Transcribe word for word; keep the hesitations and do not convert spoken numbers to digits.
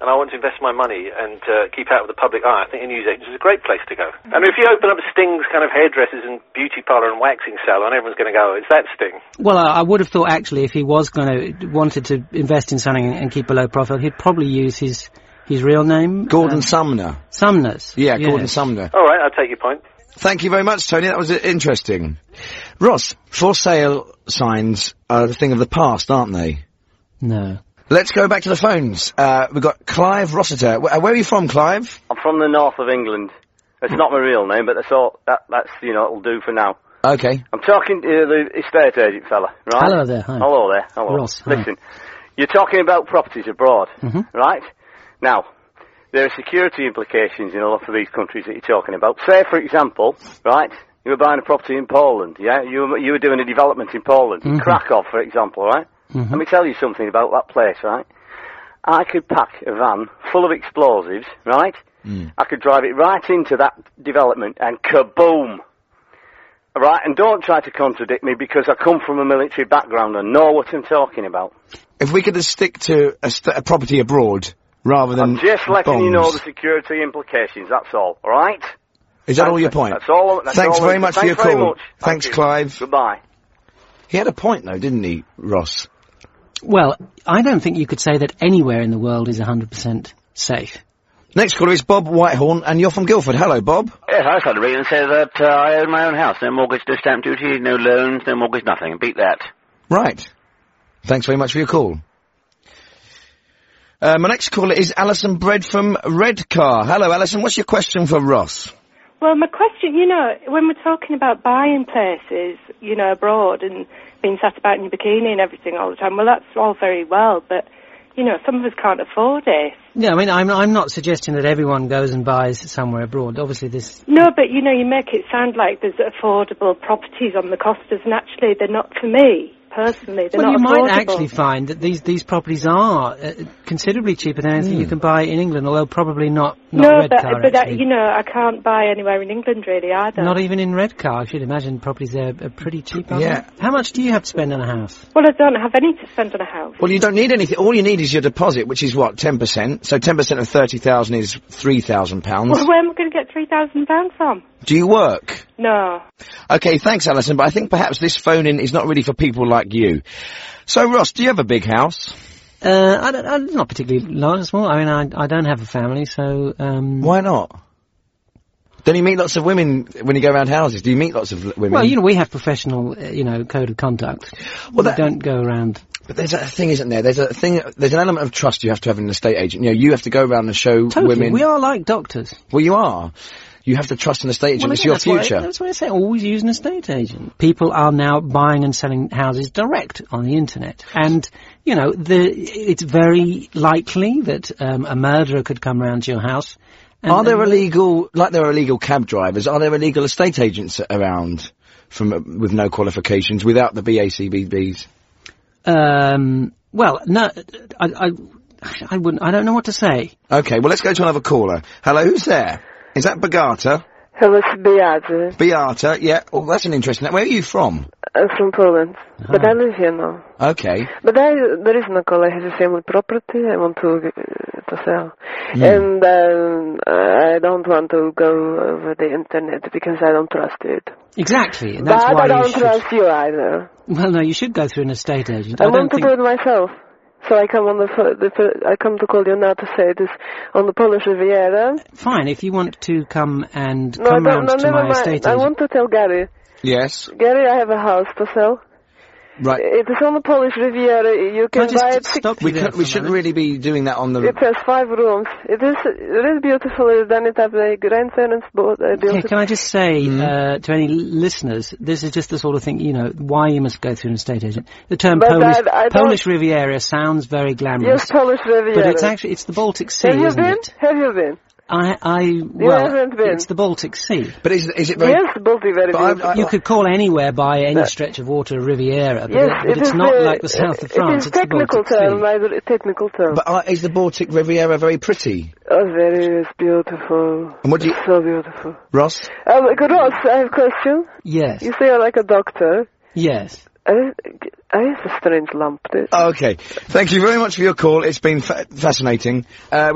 and I want to invest my money and uh, keep out of the public eye, I think a newsagent is a great place to go. I mean, if you open up Sting's kind of hairdressers and beauty parlour and waxing salon, everyone's going to go, oh, it's that Sting. Well, I, I would have thought, actually, if he was going to, wanted to invest in something and, and keep a low profile, he'd probably use his, his real name. Gordon um, Sumner. Sumner's. Yeah, yes. Gordon Sumner. All right, I'll take your point. Thank you very much, Tony. That was uh, interesting. Ross, for sale signs are a thing of the past, aren't they? No. Let's go back to the phones. Uh, we've got Clive Rossiter. Where, where are you from, Clive? I'm from the north of England. It's not my real name, but that's all, that, that's, you know, it'll do for now. Okay. I'm talking to the estate agent fella, right? Hello there, hi. Hello there, hello. Ross, hi. Listen, you're talking about properties abroad, mm-hmm. right? Now, there are security implications in a lot of these countries that you're talking about. Say, for example, right, you were buying a property in Poland, yeah? You were, you were doing a development in Poland, mm-hmm. Krakow, for example, right? Mm-hmm. Let me tell you something about that place, right? I could pack a van full of explosives, right? Mm. I could drive it right into that development and kaboom! Right, and don't try to contradict me because I come from a military background and know what I'm talking about. If we could just stick to a, st- a property abroad rather than I'm just letting bombs. you know the security implications, that's all, alright? Is that Thanks, all your point? That's all. That's Thanks all very much Thanks for your very call. Much. Thanks, Thank Clive. Goodbye. He had a point, though, didn't he, Ross? Well, I don't think you could say that anywhere in the world is one hundred percent safe. Next caller is Bob Whitehorn, and you're from Guildford. Hello, Bob. Yes, I started reading and say that uh, I own my own house. No mortgage, no stamp duty, no loans, no mortgage, nothing. Beat that. Right. Thanks very much for your call. Uh, my next caller is Alison Bread from Redcar. Hello, Alison. What's your question for Ross? Well, my question, you know, when we're talking about buying places, you know, abroad and being sat about in your bikini and everything all the time, well, that's all very well, but, you know, some of us can't afford it. Yeah, I mean, I'm, I'm not suggesting that everyone goes and buys somewhere abroad. Obviously, this... No, but, you know, you make it sound like there's affordable properties on the costas, and actually they're not for me. Personally, they're well, not you affordable. might actually find that these these properties are uh, considerably cheaper than anything mm. you can buy in England, although probably not, not no, Redcar, but, but actually. that, you know, I can't buy anywhere in England really either. Not even in Redcar. I should imagine properties there are pretty cheap, aren't yeah. they? How much do you have to spend on a house? Well, I don't have any to spend on a house. Well, you don't need anything. All you need is your deposit, which is, what, ten percent? So ten percent of thirty thousand is three thousand pounds. Well, where am I going to get three thousand pounds from? Do you work? No. Okay, thanks, Alison, but I think perhaps this phone-in is not really for people like you. So, Ross, do you have a big house? Uh, I don't, I'm not particularly large or small. I mean, I, I don't have a family, so, um... Why not? Don't you meet lots of women when you go around houses? Do you meet lots of l- women? Well, you know, we have professional, uh, you know, code of conduct. Well, we that, don't go around... But there's a thing, isn't there? There's a thing, there's an element of trust you have to have in an estate agent. You know, you have to go around and show totally. women... We are like doctors. Well, you are. You have to trust an estate agent. Well, it's again, your that's future. Why I, that's why I say always use an estate agent. People are now buying and selling houses direct on the internet. And, you know, the, it's very likely that um, a murderer could come round to your house. And, are there and illegal, like there are illegal cab drivers, are there illegal estate agents around from uh, with no qualifications, without the B A C B Bs? Um, well, no, I, I, I wouldn't, I don't know what to say. Okay, well, let's go to another caller. Hello, who's there? Is that Bagata? Hello, it's Beata. Beata, yeah. Oh, that's an interesting... Where are you from? I'm from Poland, oh. but I live here now. Okay. But I, the reason I call, I have a family property I want to uh, to sell. Mm. And um, I don't want to go over the internet because I don't trust it. Exactly, and that's but why I don't you should... trust you either. Well, no, you should go through an estate agent. I, I want don't to think... do it myself. So I come on the, the I come to call you now to say this on the Polish Riviera. Fine, if you want to come and no, come round no, to never my mind. estate agent. I want to tell Gary. Yes. Gary, I have a house to sell. Right. It is on the Polish Riviera. You can, can buy it. Stop we can, we shouldn't really be doing that on the... It has five rooms. It is it is beautiful. It's done it up. My grandparents bought uh, built okay, it. can I just say mm. uh, to any listeners, this is just the sort of thing, you know, why you must go through an estate agent. The term but Polish, I, I Polish Riviera sounds very glamorous. Yes, Polish Riviera. But it's actually, it's the Baltic Sea, Have you isn't been? it? Have you been? I, I, you well, haven't been. It's the Baltic Sea. But is, is it very... Yes, the Baltic very beautiful. I, I, you could call anywhere by any stretch of water Riviera, but, yes, it, but it it's is not the, like the south of France, it is it's technical the Baltic term, Sea. By technical term. But uh, is the Baltic Riviera very pretty? Oh, very, it's beautiful. And what do you... It's so beautiful. Ross? Um, Ross, I have a question. Yes. You say you're like a doctor. Yes. I, I have a strange lump. Okay. Thank you very much for your call. It's been fa- fascinating. Uh,